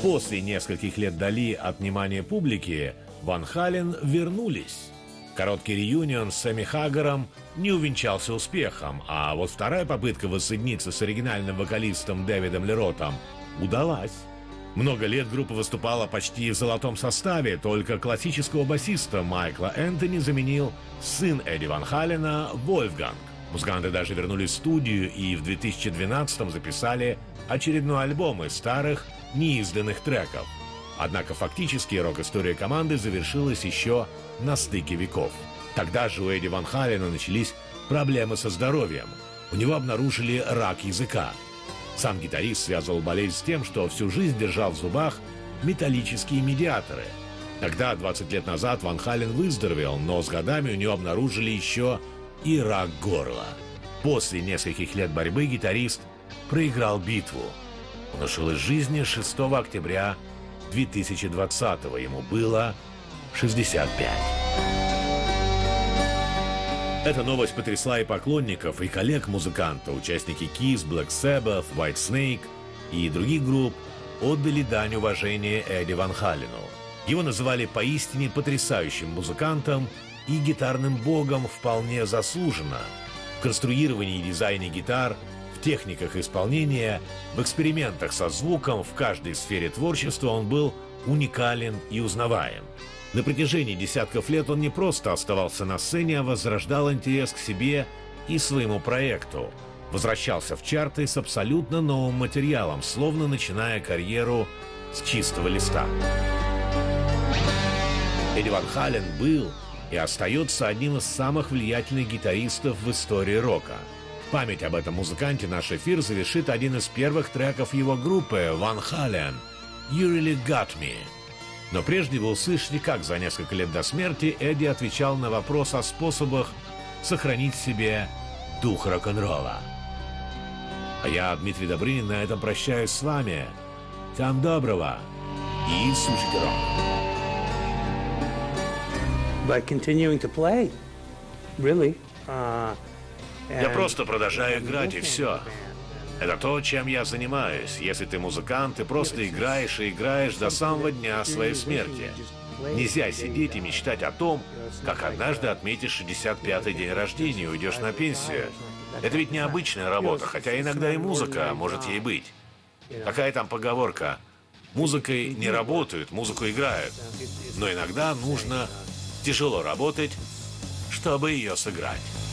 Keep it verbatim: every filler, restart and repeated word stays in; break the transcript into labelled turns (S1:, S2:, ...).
S1: После нескольких лет вдали от внимания публики Ван Хален вернулись. Короткий реюнион с Сэмми Хаггаром не увенчался успехом, а вот вторая попытка воссоединиться с оригинальным вокалистом Дэвидом Леротом удалась. Много лет группа выступала почти в золотом составе, только классического басиста Майкла Энтони заменил сын Эдди Ван Халена Вольфганг. Музыканты даже вернулись в студию и в две тысячи двенадцатом записали очередной альбом из старых, неизданных треков. Однако фактически рок-история команды завершилась еще на стыке веков. Тогда же у Эдди Ван Халена начались проблемы со здоровьем. У него обнаружили рак языка. Сам гитарист связывал болезнь с тем, что всю жизнь держал в зубах металлические медиаторы. Тогда, двадцать лет назад, Ван Хален выздоровел, но с годами у него обнаружили еще и рак горла. После нескольких лет борьбы гитарист проиграл битву. Он ушел из жизни шестого октября две тысячи двадцатого. Ему было шестьдесят пять. Эта новость потрясла и поклонников, и коллег музыканта. Участники Kiss, Black Sabbath, White Snake и других групп отдали дань уважения Эдди Ван Халену. Его называли поистине потрясающим музыкантом и гитарным богом вполне заслуженно. В конструировании и дизайне гитар, в техниках исполнения, в экспериментах со звуком, в каждой сфере творчества он был уникален и узнаваем. На протяжении десятков лет он не просто оставался на сцене, а возрождал интерес к себе и своему проекту. Возвращался в чарты с абсолютно новым материалом, словно начиная карьеру с чистого листа. Эдди Ван Хален был и остается одним из самых влиятельных гитаристов в истории рока. В память об этом музыканте наш эфир завершит один из первых треков его группы «Ван Хален» «You Really Got Me». Но прежде вы услышите, как за несколько лет до смерти Эдди отвечал на вопрос о способах сохранить в себе дух рок-н-ролла. А я, Дмитрий Добрынин, на этом прощаюсь с вами. Всем доброго и слушайте рок.
S2: By continuing to play, really. Uh,
S1: Я просто продолжаю играть, и все. Это то, чем я занимаюсь. Если ты музыкант, ты просто играешь и играешь до самого дня своей смерти. Нельзя сидеть и мечтать о том, как однажды отметишь шестьдесят пятый день рождения и уйдешь на пенсию. Это ведь необычная работа, хотя иногда и музыка может ей быть. Какая там поговорка? Музыкой не работают, музыку играют. Но иногда нужно тяжело работать, чтобы ее сыграть.